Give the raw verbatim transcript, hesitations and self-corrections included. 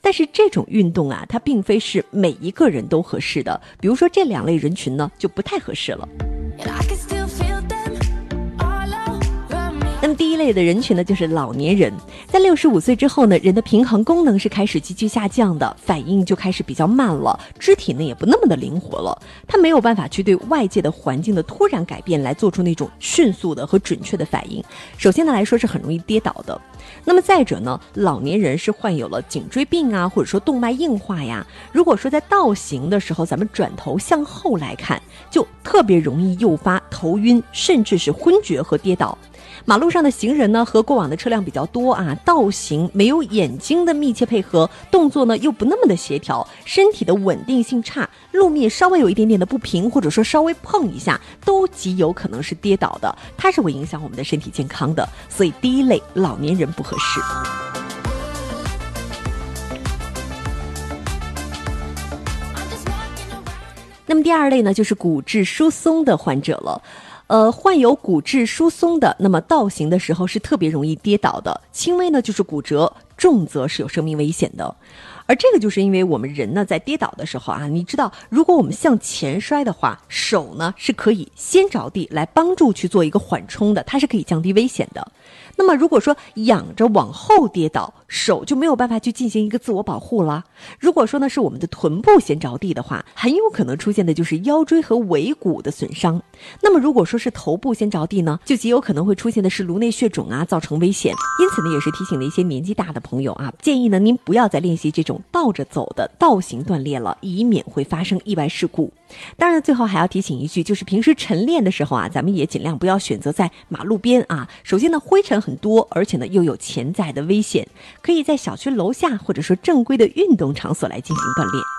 但是这种运动啊，它并非是每一个人都合适的，比如说这两类人群呢就不太合适了。那么第一类的人群呢，就是老年人。在六十五岁之后呢，人的平衡功能是开始急剧下降的，反应就开始比较慢了，肢体呢也不那么的灵活了，他没有办法去对外界的环境的突然改变来做出那种迅速的和准确的反应。首先呢来说是很容易跌倒的。那么再者呢，老年人是患有了颈椎病啊，或者说动脉硬化呀。如果说在倒行的时候，咱们转头向后来看，就特别容易诱发头晕，甚至是昏厥和跌倒。马路上的行人呢和过往的车辆比较多啊，倒行没有眼睛的密切配合，动作呢又不那么的协调，身体的稳定性差，路面稍微有一点点的不平，或者说稍微碰一下，都极有可能是跌倒的，它是会影响我们的身体健康的。所以第一类老年人不合适。那么第二类呢，就是骨质疏松的患者了。呃，患有骨质疏松的，那么倒行的时候是特别容易跌倒的，轻微呢就是骨折，重则是有生命危险的。而这个就是因为我们人呢在跌倒的时候啊，你知道如果我们向前摔的话，手呢是可以先着地来帮助去做一个缓冲的，它是可以降低危险的。那么如果说仰着往后跌倒，手就没有办法去进行一个自我保护了。如果说呢是我们的臀部先着地的话，很有可能出现的就是腰椎和尾骨的损伤。那么如果说是头部先着地呢，就极有可能会出现的是颅内血肿啊，造成危险。因此呢也是提醒了一些年纪大的朋友啊，建议呢您不要再练习这种倒着走的倒行锻炼了，以免会发生意外事故。当然最后还要提醒一句，就是平时晨练的时候啊，咱们也尽量不要选择在马路边啊。首先呢灰尘很多，而且呢又有潜在的危险，可以在小区楼下或者说正规的运动场所来进行锻炼。